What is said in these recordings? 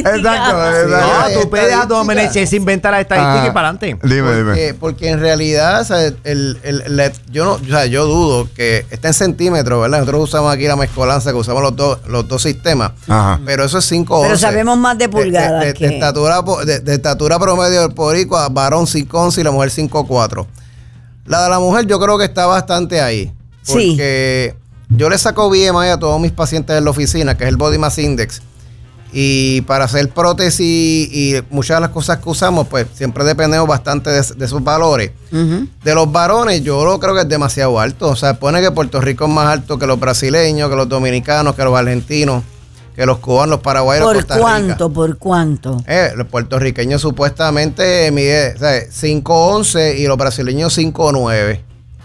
Exacto. No, tú pides abdomen, se inventa la estadística y para adelante. Dime. Porque en realidad, o sea, yo dudo que está en centímetros, ¿verdad? Nosotros usamos aquí la mezcolanza, que usamos los dos sistemas. Ajá. Pero eso es 5'11". Pero sabemos más de pulgadas. De estatura promedio del boricua, varón 5'11" y la mujer 5'4". La de la mujer yo creo que está bastante ahí. Porque yo le saco BMI a todos mis pacientes en la oficina, que es el Body Mass Index. Y para hacer prótesis y muchas de las cosas que usamos, pues siempre dependemos bastante de esos valores. De los varones, yo lo creo que es demasiado alto. O sea, pone que Puerto Rico es más alto que los brasileños, que los dominicanos, que los argentinos, que los cubanos, los paraguayos, ¿Por Costa cuánto? Rica. ¿Por cuánto? Los puertorriqueños supuestamente mide 5'11" y los brasileños 5'9".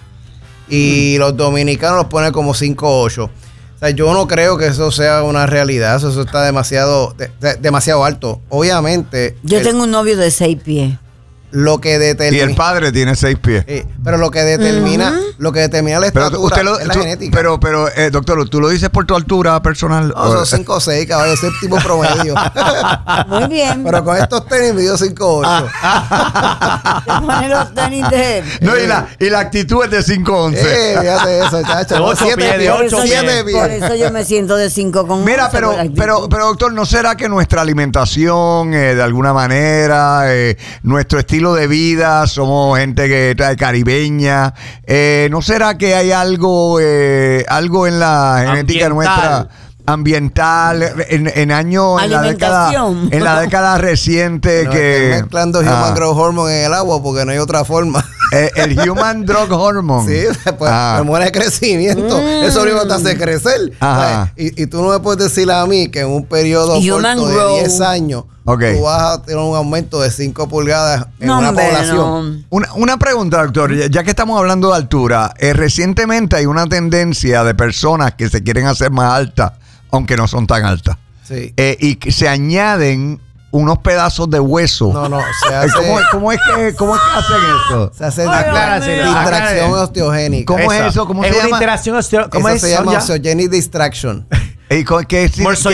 Y los dominicanos los pone como 5'8". O sea, yo no creo que eso sea una realidad. Eso está demasiado alto. Obviamente. Yo tengo un novio de 6 pies. Lo que determina. Y el padre tiene 6 pies. Pero lo que determina la estatura es la genética. Pero, doctor, ¿tú lo dices por tu altura personal? No, son 5'6", caballo, ese tipo promedio. Muy bien. Pero con estos tenis mido 5'8". Te pones los tenis de él. No, y la actitud es de 5'11". Fíjate eso, chacho. De 8 pies, de 8 pies. Por eso yo me siento de 5 con Mira, pero doctor, ¿no será que nuestra alimentación, de alguna manera, nuestro estilo de vida, somos gente que trae caribeña, ¿no será que hay algo en la genética nuestra ambiental en la década reciente no, que mezclando Human Growth Hormone en el agua porque no hay otra forma? El Human Growth Hormone. Sí, pues hormona de crecimiento. Eso único te hace crecer. Y tú no me puedes decir a mí que en un periodo corto de 10 años tú vas a tener un aumento de 5 pulgadas en una población. Una pregunta, doctor, ya que estamos hablando de altura, recientemente hay una tendencia de personas que se quieren hacer más altas, aunque no son tan altas. Sí. Y que se añaden unos pedazos de hueso. No, se hace. ¿Cómo es que hacen eso? Se hace distracción osteogénica. ¿Cómo es eso? ¿Cómo se llama? Interacción ¿Cómo se llama? Osteogenic distraction. ¿Qué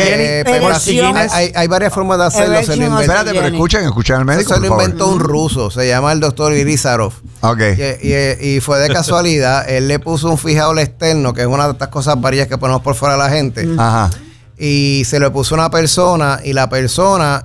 hay varias formas de hacerlo. Espérate, pero escuchen al médico. Eso lo inventó un ruso, se llama el doctor Irizarov. Y fue de casualidad, él le puso un fijador externo, que es una de estas cosas varias que ponemos por fuera de la gente. Y se lo puso a una persona, y la persona,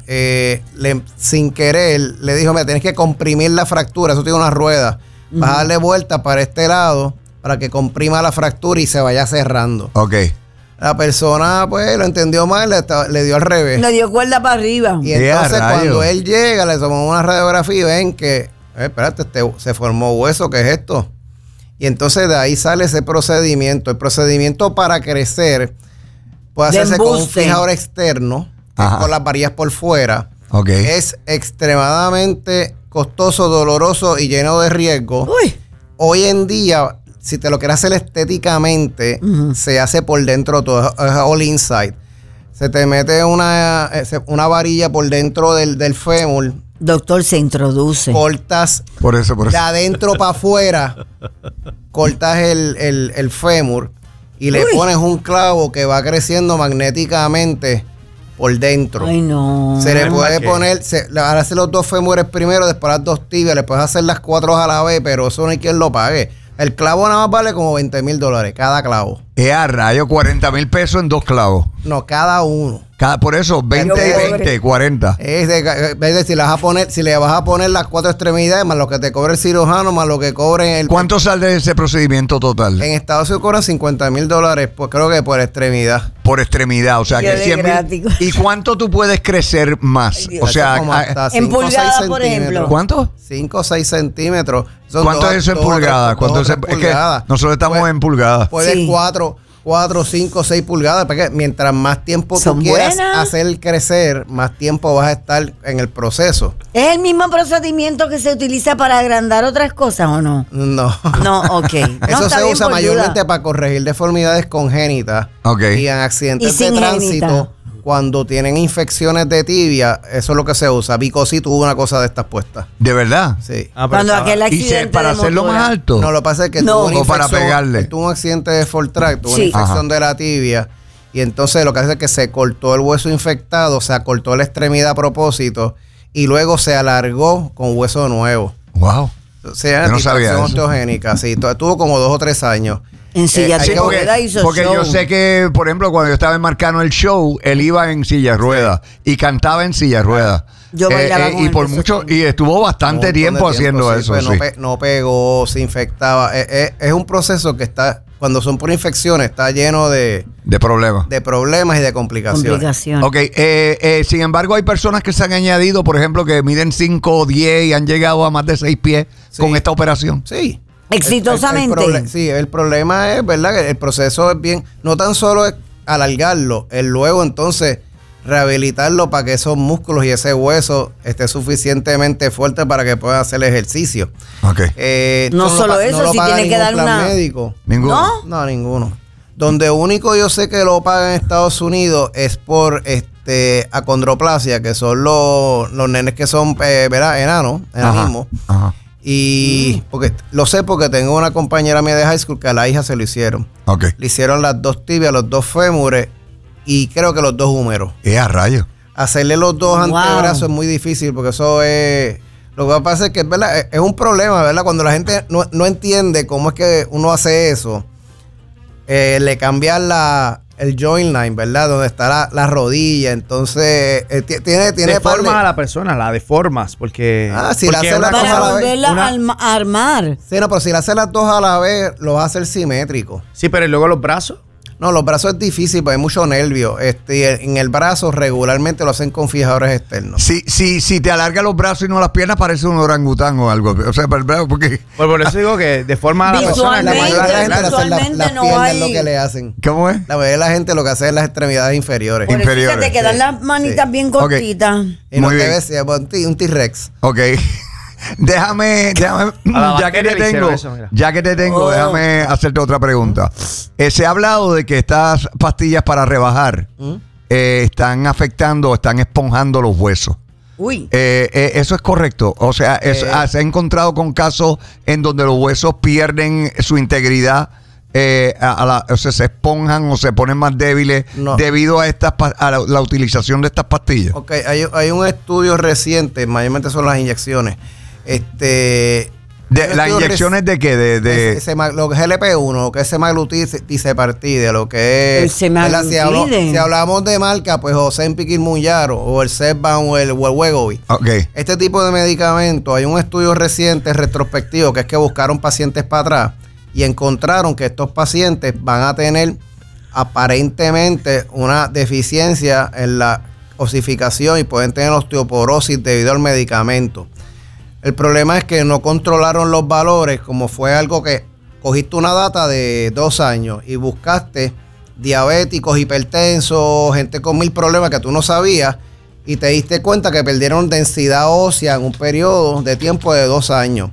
sin querer, le dijo: mira, tienes que comprimir la fractura, eso tiene una rueda. Vas a darle vuelta para este lado para que comprima la fractura y se vaya cerrando. La persona, pues, lo entendió mal, le dio al revés. Le dio cuerda para arriba. Y entonces, cuando él llega, le tomó una radiografía y ven que, espérate, se formó hueso, ¿qué es esto? Y entonces de ahí sale ese procedimiento. El procedimiento para crecer puede hacerse con un fijador externo, con las varillas por fuera. Es extremadamente costoso, doloroso y lleno de riesgo. Hoy en día, si te lo quieres hacer estéticamente, se hace por dentro todo, es all inside. Se te mete una varilla por dentro del fémur. Doctor, se introduce. Cortas por eso. De adentro para afuera, cortas el fémur y le pones un clavo que va creciendo magnéticamente por dentro. Ay, no. Se le puede poner, ahora hacer los 2 fémures primero, después las 2 tibias, le puedes hacer las 4 a la vez, pero eso no hay quien lo pague. El clavo nada más vale como $20,000 cada clavo. A rayo, $40,000 en 2 clavos. No, cada uno. Por eso, 20 y 20, 40. Es decir, si le vas a poner las 4 extremidades, más lo que te cobre el cirujano, más lo que cobre el... ¿Cuánto sale ese procedimiento total? En Estados Unidos cobran $50,000, pues creo que por extremidad. Por extremidad, o sea que 100,000. ¿Y cuánto tú puedes crecer más? O sea, en pulgadas, por ejemplo. ¿Cuánto? 5 o 6 centímetros. ¿Cuánto es eso en pulgadas? Es que nosotros estamos en pulgadas. Puedes 4, 5, 6 pulgadas, porque mientras más tiempo tú quieras hacer crecer, más tiempo vas a estar en el proceso. ¿Es el mismo procedimiento que se utiliza para agrandar otras cosas o no? No. No, ok. Eso se usa mayormente para corregir deformidades congénitas y en accidentes de tránsito. Cuando tienen infecciones de tibia, eso es lo que se usa. Vicosi tuvo una cosa de estas puestas. ¿De verdad? Sí. Cuando aquel accidente para hacerlo más alto. No, lo que pasa es que tuvo una infección, para pegarle. Tuvo un accidente de Fortrack, tuvo una infección de la tibia Y entonces lo que hace es que se cortó el hueso infectado, se acortó la extremidad a propósito y luego se alargó con hueso nuevo. Wow. O sea, Yo no sabía eso. osteogénica, sí. Tuvo como 2 o 3 años. En silla hay de que- ruedas hizo Porque show. yo sé que, por ejemplo, cuando yo estaba en Marcano el show, él iba en silla de ruedas y cantaba en silla de ruedas. Yo bailaba con y él por de mucho, esos y estuvo bastante Un montón de tiempo haciendo sí, eso. pues sí. no pegó, se infectaba. Es un proceso que está, cuando son por infecciones, está lleno De problemas. de problemas y de complicaciones. Complicación. Ok, sin embargo, hay personas que se han añadido, por ejemplo, que miden 5 o 10 y han llegado a más de 6 pies Sí. con esta operación. Sí. Exitosamente. Sí, el problema es, ¿verdad? Que el proceso es bien, no tan solo es alargarlo, el luego entonces rehabilitarlo para que esos músculos y ese hueso esté suficientemente fuerte para que pueda hacer ejercicio. Ok. No Esto solo pa- eso, lo si paga tiene que ningún dar plan una- médico. Ninguno. ¿No? No, ninguno. Donde único yo sé que lo pagan en Estados Unidos es por acondroplasia, que son los nenes que son, ¿verdad? Enanismo. Ajá. Y porque lo sé porque tengo una compañera mía de high school que a la hija se lo hicieron. Ok. Le hicieron las 2 tibias, los 2 fémures y creo que los 2 húmeros. A rayo. Hacerle los 2 Wow. antebrazos es muy difícil porque eso es... Lo que pasa es que ¿verdad? Es un problema, ¿verdad? Cuando la gente no entiende cómo es que uno hace eso, le cambian el joint line, ¿verdad? Donde está la rodilla. Entonces, tiene Deformas a la persona, la deformas, porque... Si la porque hace la una cosa Para a la vez. volverla a armar. Sí, no, pero si le hace las 2 a la vez, lo va a hacer simétrico. Sí, pero ¿y luego los brazos? No, los brazos es difícil porque hay mucho nervio. En el brazo regularmente lo hacen con fijadores externos. Si te alarga los brazos y no las piernas, parece un orangután o algo. O sea, porque... Pues por eso digo que deforma a la persona. La mayoría de la gente le hacen visualmente las no piernas hay- lo que le hacen. ¿Cómo es? La mayoría de la gente lo que hace es las extremidades inferiores. Por eso Inferiores, que te quedan sí. las manitas Sí. bien cortitas. Y no Muy te bien. ves un T-Rex. Ok. Déjame, la ya que te bacteria le hicieron tengo, eso, mira. Oh. déjame hacerte otra pregunta. Se ha hablado de que estas pastillas para rebajar están afectando, están esponjando los huesos. Uy. Eso es correcto. O sea, se ha encontrado con casos en donde los huesos pierden su integridad, o sea, se esponjan o se ponen más débiles No. debido a la utilización de estas pastillas. Ok, hay un estudio reciente, mayormente son las inyecciones. ¿Las inyecciones de qué? Lo que es GLP-1, lo que es semaglutide, lo que es... El ¿verdad? semaglutide. Si hablamos de marca, pues Ozempic y Mounjaro, o el Zepbound o el Wegovy. Ok. Este tipo de medicamentos, hay un estudio reciente, retrospectivo, que es que buscaron pacientes para atrás y encontraron que estos pacientes van a tener aparentemente una deficiencia en la osificación y pueden tener osteoporosis debido al medicamento. El problema es que no controlaron los valores, como fue algo que cogiste una data de 2 años y buscaste diabéticos, hipertensos, gente con 1000 problemas que tú no sabías y te diste cuenta que perdieron densidad ósea en un periodo de tiempo de 2 años.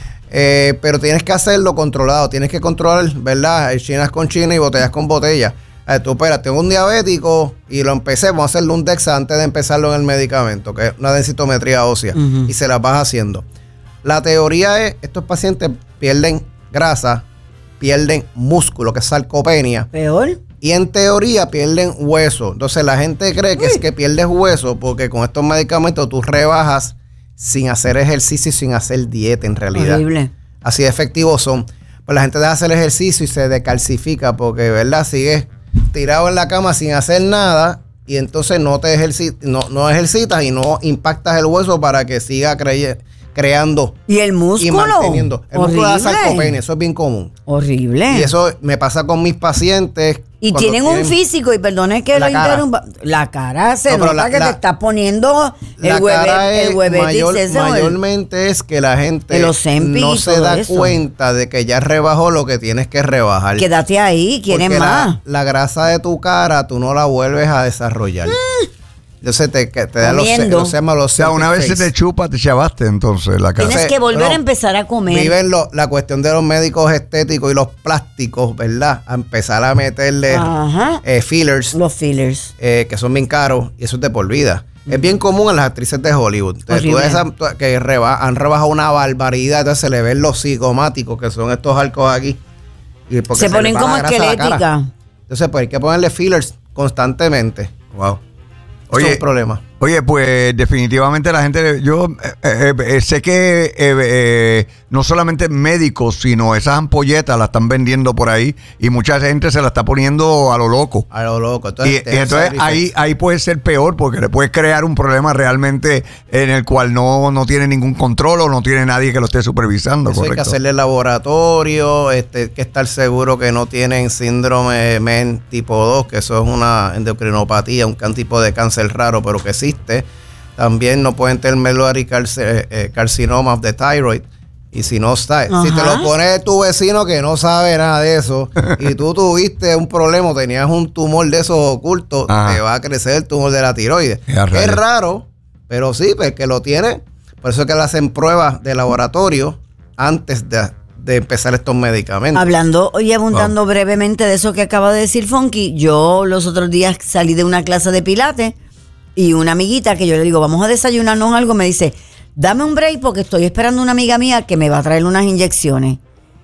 Pero tienes que hacerlo controlado, tienes que controlar, ¿verdad? Chinas con China y botellas con botella. Tú, espera, tengo un diabético y lo empecé, vamos a hacerle un DEXA antes de empezarlo en el medicamento, que es una densitometría ósea, y se las vas haciendo. La teoría es, estos pacientes pierden grasa, pierden músculo, que es sarcopenia, Peor. y en teoría pierden hueso. Entonces la gente cree que es que pierdes hueso porque con estos medicamentos tú rebajas sin hacer ejercicio y sin hacer dieta en realidad. Horrible. Así de efectivos son. Pues la gente deja hacer ejercicio y se decalcifica porque, ¿verdad? Sigues tirado en la cama sin hacer nada y entonces no ejercitas y no impactas el hueso para que siga creando ¿Y el y músculo? manteniendo. El músculo de la Horrible. sarcopenia, eso es bien común. Horrible. Y eso me pasa con mis pacientes. Y cuando tienen un físico, y perdone que La lo cara. interrumpa. La cara se No, pero nota que te está poniendo La cara es el huevete mayormente es que la gente el Ozempic no y se todo da eso. cuenta de que ya rebajó lo que tienes que rebajar. Quédate ahí, quieren Porque más. la grasa de tu cara tú no la vuelves a desarrollar. Entonces te da Comiendo. se llama los O sea, una vez se face. te chupa, te chavaste entonces la cara. Tienes que volver a empezar a comer. Viven la cuestión de los médicos estéticos y los plásticos, ¿verdad? A empezar a meterle Ajá. fillers, Los fillers. que son bien caros, y eso es de por vida. Es bien común en las actrices de Hollywood. Entonces, tú Horrible. ves que han rebajado una barbaridad, entonces se le ven los cigomáticos, que son estos arcos aquí. Y porque Se ponen les va como la grasa a la cara. esqueléticas. Entonces, pues hay que ponerle fillers constantemente. Wow. Eso es un problema. Oye, pues definitivamente la gente, yo sé que no solamente médicos, sino esas ampolletas las están vendiendo por ahí y mucha gente se la está poniendo a lo loco. A lo loco. Y entonces ahí puede ser peor porque le puedes crear un problema realmente en el cual no tiene ningún control o no tiene nadie que lo esté supervisando. Eso correcto. hay que hacerle laboratorio, que estar seguro que no tienen síndrome MEN tipo 2, que eso es una endocrinopatía, un tipo de cáncer raro, pero que existe. También no pueden tener medullary carcinoma of the thyroid. Y si no está, si te lo pone tu vecino que no sabe nada de eso y tú tuviste un problema, tenías un tumor de esos ocultos, te va a crecer el tumor de la tiroides. Es raro, pero sí, pues que lo tiene. Por eso es que le hacen pruebas de laboratorio antes de empezar estos medicamentos. Hablando y abundando brevemente de eso que acaba de decir Funky, yo los otros días salí de una clase de pilates y una amiguita que yo le digo, vamos a desayunarnos algo, me dice, dame un break porque estoy esperando una amiga mía que me va a traer unas inyecciones.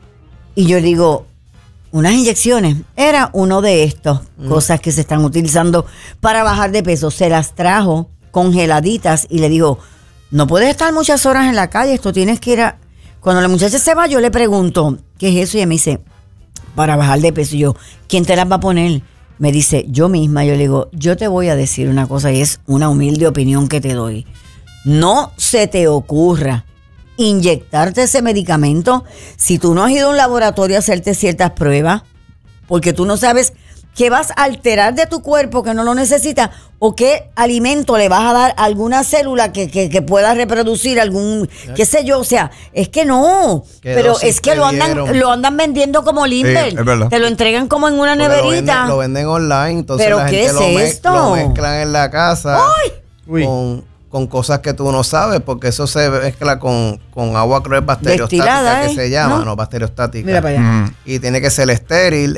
Y yo digo, unas inyecciones, era uno de estos, cosas que se están utilizando para bajar de peso. Se las trajo congeladitas y le digo, no puedes estar muchas horas en la calle, esto tienes que ir a... Cuando la muchacha se va, yo le pregunto, ¿qué es eso? Y ella me dice, para bajar de peso. Y yo, ¿quién te las va a poner? Me dice, yo misma. Yo le digo, yo te voy a decir una cosa y es una humilde opinión que te doy. No se te ocurra inyectarte ese medicamento si tú no has ido a un laboratorio a hacerte ciertas pruebas, porque tú no sabes qué vas a alterar de tu cuerpo que no lo necesita o qué alimento le vas a dar a alguna célula que pueda reproducir algún, qué sé yo, o sea, es que no, pero es que lo andan vendiendo como Limber, es verdad. te lo entregan como en una Porque neverita. lo venden online, entonces ¿Pero la qué gente es esto? lo mezclan en la casa Uy. con cosas que tú no sabes, porque eso se mezcla con agua cruel bacteriostática, Destilada, que se llama, no bacteriostática. Mira para allá. Y tiene que ser estéril,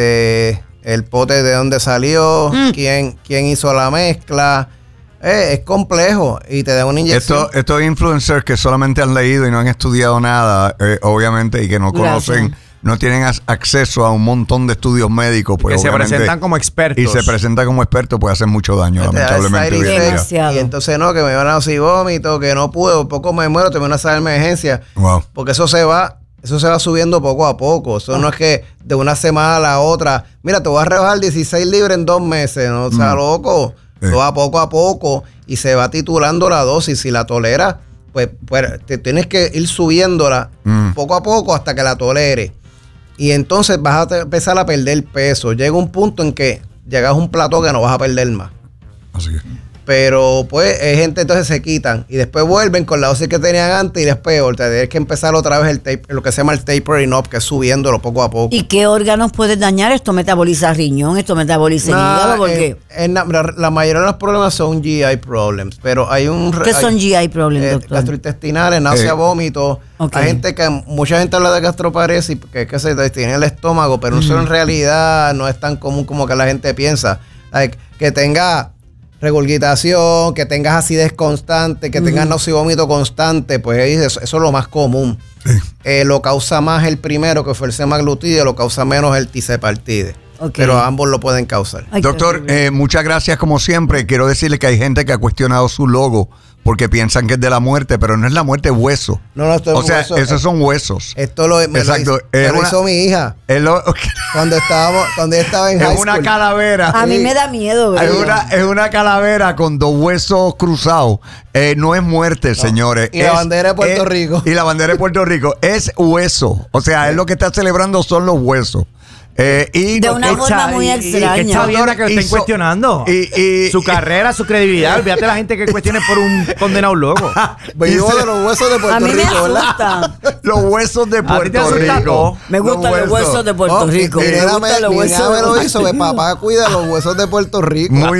el pote de dónde salió, quién hizo la mezcla. Es complejo y te da una inyección. Estos influencers que solamente han leído y no han estudiado nada, obviamente, y que no conocen, no tienen acceso a un montón de estudios médicos, pues que se obviamente, presentan como expertos. y se presentan como expertos, pues hacen mucho daño, lamentablemente. Side hoy en día. Demasiado. Y entonces no, que me van a dar vómito, que no pude, por poco me muero, tengo una sala de emergencia. Wow. Porque eso se va subiendo poco a poco. Eso no es que de una semana a la otra, mira, te voy a rebajar 16 libras en 2 meses, ¿no? O sea, loco. Sí. Todo va poco a poco y se va titulando la dosis. Si la toleras, pues te tienes que ir subiéndola poco a poco hasta que la toleres. Y entonces vas a empezar a perder peso. Llega un punto en que llegas a un plató que no vas a perder más. Así que. Pero pues gente entonces se quitan y después vuelven con la dosis que tenían antes y después tienes que empezar otra vez lo que se llama el tapering up, que es subiéndolo poco a poco. ¿Y qué órganos puedes dañar? Esto metaboliza riñón, esto metaboliza hígado, porque... la mayoría de los problemas son GI problems, pero hay ¿Qué son GI problems, doctor? Gastrointestinales, náusea, vómito. Okay. Hay gente mucha gente habla de gastroparesis, que se tiene el estómago, pero eso en realidad no es tan común como que la gente piensa. Que tenga regurgitación, que tengas acidez constante, que tengas náusea y vómito constante, pues eso es lo más común. Sí. Lo causa más el primero, que fue el semaglutide, lo causa menos el tisepartide. Okay. Pero ambos lo pueden causar. Ay, doctor, muchas gracias como siempre. Quiero decirle que hay gente que ha cuestionado su logo porque piensan que es de la muerte, pero no es la muerte, es hueso. No, esto es o sea, hueso. Esos son huesos. Esto lo hizo mi hija. Cuando ella estaba en high school. Es una calavera. A mí me da miedo, ¿verdad? Es una calavera con 2 huesos cruzados. No es muerte, señores. Y la bandera de Puerto Rico. Y la bandera de Puerto Rico es hueso. O sea, él lo que está celebrando son los huesos. De una forma muy extraña. ¿Qué está bien que lo estén cuestionando? Su carrera, su credibilidad. Olvídate de la gente que cuestione por un condenado loco. Venimos de los huesos de Puerto Rico, ¿verdad? Los huesos de Puerto Rico. Me gustan los huesos de Puerto Rico. Mi hija me lo hizo. Mi papá cuida los huesos de Puerto Rico. Muy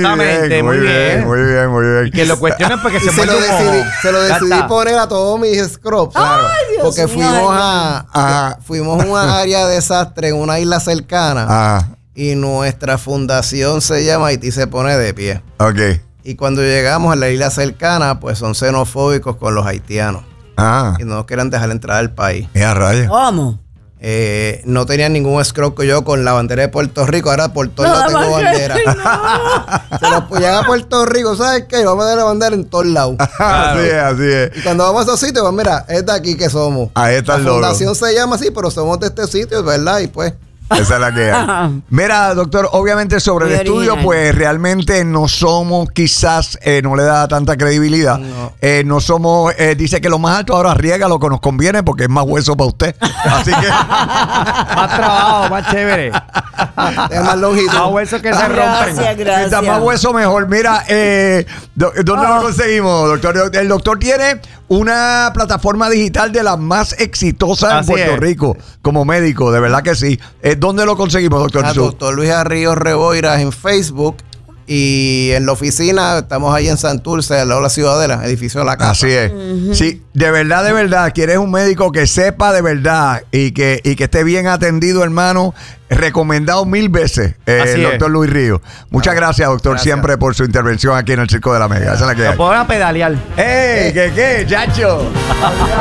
bien. Y que lo cuestionen porque se lo decidí poner a todos mis scrubs. Claro. Porque fuimos a un área de desastre en una isla cercana. Y nuestra fundación se llama Haití se pone de pie. Okay. Y cuando llegamos a la isla cercana, pues son xenofóbicos con los haitianos. Y no nos quieren dejar entrar al país. Rayos. ¿Cómo? no tenía ningún escroco yo con la bandera de Puerto Rico. Ahora por todos lados tengo bandera. Se nos llega a Puerto Rico, ¿sabes qué? Vamos a tener la bandera en todos lados. Así es. Y cuando vamos a esos sitios, pues mira, es de aquí que somos. Ahí está el logo. La fundación se llama así, pero somos de este sitio, ¿verdad? Y pues... Esa es la que hay. Mira, doctor, obviamente sobre el estudio, pues realmente no somos, quizás no le da tanta credibilidad. No somos, dice que lo más alto ahora riega lo que nos conviene porque es más hueso para usted. Así que. Más trabajo, más chévere. Es más longitud. Más hueso que se rompen. Gracias. Está más hueso mejor. Mira, ¿dónde lo conseguimos, doctor? El doctor tiene una plataforma digital de las más exitosas en Puerto Rico como médico, de verdad que sí. ¿Dónde lo conseguimos, doctor? Doctor Luis Arríos Reboiras en Facebook y en la oficina estamos ahí en Santurce, al lado de la Ciudadela, edificio de la casa. Así es. Sí, de verdad, quieres un médico que sepa de verdad y que esté bien atendido, hermano. Recomendado 1000 veces, el doctor Luis Ríos. Muchas gracias, doctor, siempre por su intervención aquí en el Circo de la Mega. Esa es la que hay. Lo podrán pedalear. ¡Ey! ¿Qué, chacho?